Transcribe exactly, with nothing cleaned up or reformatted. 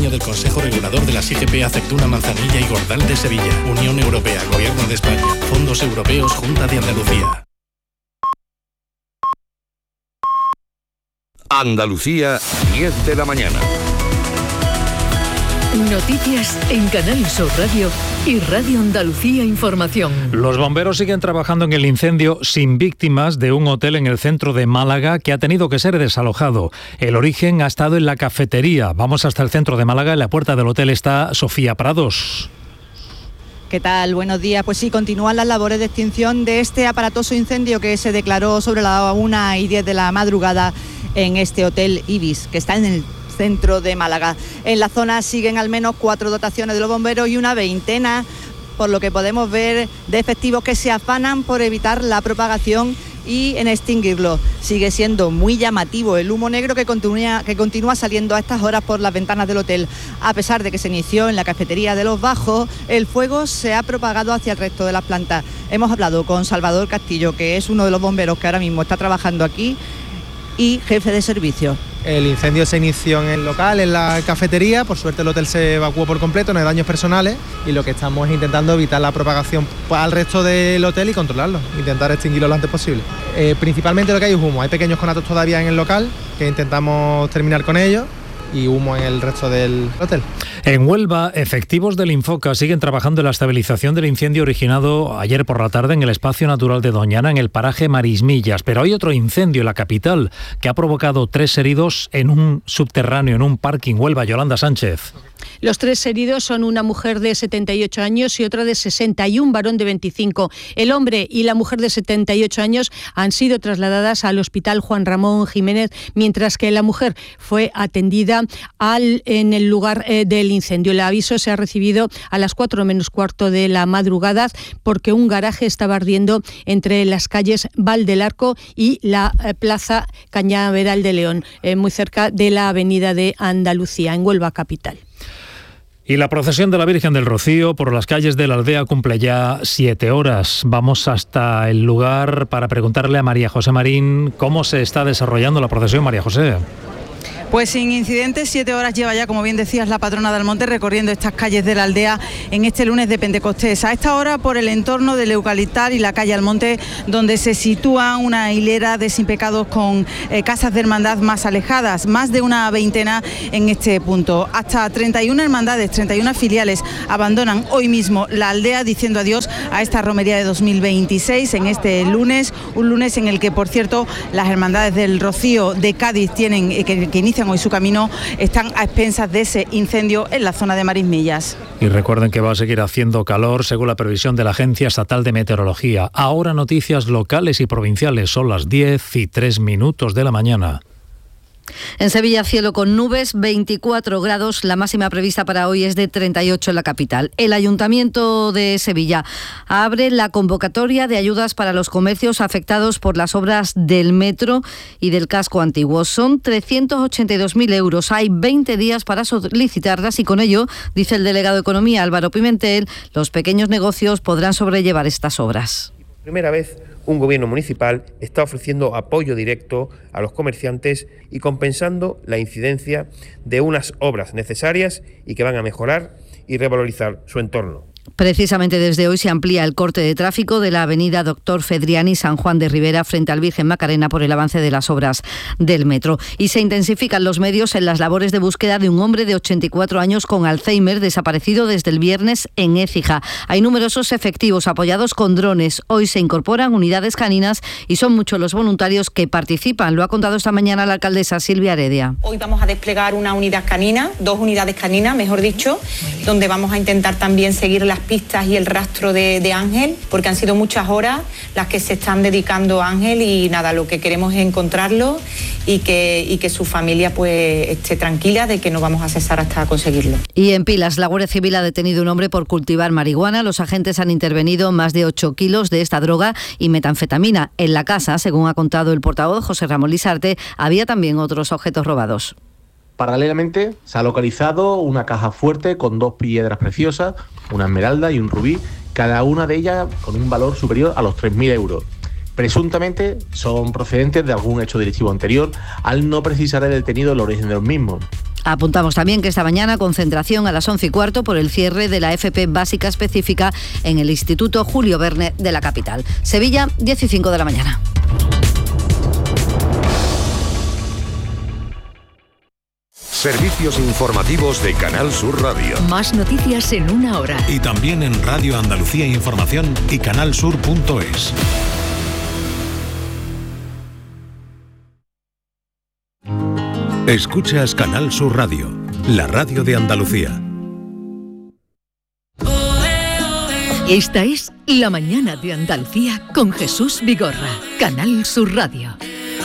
patrocinio del Consejo Regulador de las I G P Aceituna Manzanilla y Gordal de Sevilla. Unión Europea, Gobierno de España, Fondos Europeos, Junta de Andalucía. Andalucía, diez de la mañana. Noticias en Canal Sur Radio y Radio Andalucía Información. Los bomberos siguen trabajando en el incendio sin víctimas de un hotel en el centro de Málaga que ha tenido que ser desalojado. El origen ha estado en la cafetería. Vamos hasta el centro de Málaga. En la puerta del hotel está Sofía Prados. ¿Qué tal? Buenos días. Pues sí, continúan las labores de extinción de este aparatoso incendio que se declaró sobre la una y diez de la madrugada en este hotel Ibis, que está en el centro de Málaga. En la zona siguen al menos cuatro dotaciones de los bomberos y una veintena, por lo que podemos ver, de efectivos que se afanan por evitar la propagación y en extinguirlo. Sigue siendo muy llamativo el humo negro que continúa, que continúa saliendo a estas horas por las ventanas del hotel. A pesar de que se inició en la cafetería de Los Bajos, el fuego se ha propagado hacia el resto de las plantas. Hemos hablado con Salvador Castillo, que es uno de los bomberos que ahora mismo está trabajando aquí y jefe de servicio. El incendio se inició en el local, en la cafetería. Por suerte el hotel se evacuó por completo, no hay daños personales, y lo que estamos es intentando evitar la propagación al resto del hotel y controlarlo, intentar extinguirlo lo antes posible. Eh, principalmente lo que hay es humo, hay pequeños conatos todavía en el local que intentamos terminar con ellos, y humo en el resto del hotel. En Huelva, efectivos del Infoca siguen trabajando en la estabilización del incendio originado ayer por la tarde en el espacio natural de Doñana, en el paraje Marismillas. Pero hay otro incendio en la capital que ha provocado tres heridos en un subterráneo, en un parking. Huelva, Yolanda Sánchez. Los tres heridos son una mujer de setenta y ocho años y otra de sesenta y un, varón de veinticinco. El hombre y la mujer de setenta y ocho años han sido trasladadas al Hospital Juan Ramón Jiménez, mientras que la mujer fue atendida al, en el lugar eh, del incendio. El aviso se ha recibido a las cuatro menos cuarto de la madrugada porque un garaje estaba ardiendo entre las calles Val del Arco y la eh, Plaza Cañaveral de León, eh, muy cerca de la avenida de Andalucía, en Huelva capital. Y la procesión de la Virgen del Rocío por las calles de la aldea cumple ya siete horas. Vamos hasta el lugar para preguntarle a María José Marín cómo se está desarrollando la procesión. María José. Pues sin incidentes, siete horas lleva ya, como bien decías, la patrona de Almonte recorriendo estas calles de la aldea en este lunes de Pentecostés. A esta hora por el entorno del Eucaliptal y la calle Almonte, donde se sitúa una hilera de sin pecados con eh, casas de hermandad más alejadas, más de una veintena en este punto. Hasta treinta y una hermandades, treinta y una filiales abandonan hoy mismo la aldea diciendo adiós a esta romería de dos mil veintiséis en este lunes, un lunes en el que, por cierto, las hermandades del Rocío de Cádiz tienen eh, que, que inician hoy su camino, están a expensas de ese incendio en la zona de Marismillas. Y recuerden que va a seguir haciendo calor según la previsión de la Agencia Estatal de Meteorología. Ahora noticias locales y provinciales, son las diez y tres minutos de la mañana. En Sevilla, cielo con nubes, veinticuatro grados, la máxima prevista para hoy es de treinta y ocho en la capital. El Ayuntamiento de Sevilla abre la convocatoria de ayudas para los comercios afectados por las obras del metro y del casco antiguo. Son trescientos ochenta y dos mil euros. Hay veinte días para solicitarlas y con ello, dice el delegado de Economía Álvaro Pimentel, los pequeños negocios podrán sobrellevar estas obras. Por primera vez, un gobierno municipal está ofreciendo apoyo directo a los comerciantes y compensando la incidencia de unas obras necesarias y que van a mejorar y revalorizar su entorno. Precisamente desde hoy se amplía el corte de tráfico de la avenida Doctor Fedriani San Juan de Ribera frente al Virgen Macarena por el avance de las obras del metro. Y se intensifican los medios en las labores de búsqueda de un hombre de ochenta y cuatro años con Alzheimer desaparecido desde el viernes en Écija. Hay numerosos efectivos apoyados con drones. Hoy se incorporan unidades caninas y son muchos los voluntarios que participan. Lo ha contado esta mañana la alcaldesa Silvia Heredia. Hoy vamos a desplegar una unidad canina, dos unidades caninas, mejor dicho, donde vamos a intentar también seguir las pistas y el rastro de, de Ángel, porque han sido muchas horas las que se están dedicando a Ángel y nada, lo que queremos es encontrarlo y que, y que su familia pues esté tranquila de que no vamos a cesar hasta conseguirlo. Y en Pilas, la Guardia Civil ha detenido a un hombre por cultivar marihuana. Los agentes han intervenido más de ocho kilos de esta droga y metanfetamina. En la casa, según ha contado el portavoz José Ramón Lisarte, había también otros objetos robados. Paralelamente, se ha localizado una caja fuerte con dos piedras preciosas, una esmeralda y un rubí, cada una de ellas con un valor superior a los tres mil euros. Presuntamente son procedentes de algún hecho delictivo anterior, al no precisar el detenido el origen de los mismos. Apuntamos también que esta mañana concentración a las once y cuarto por el cierre de la F P básica específica en el Instituto Julio Verne de la capital. Sevilla, diez y cinco de la mañana. Servicios informativos de Canal Sur Radio. Más noticias en una hora. Y también en Radio Andalucía Información y canalsur punto es. Escuchas Canal Sur Radio, la radio de Andalucía. Esta es La Mañana de Andalucía con Jesús Vigorra, Canal Sur Radio.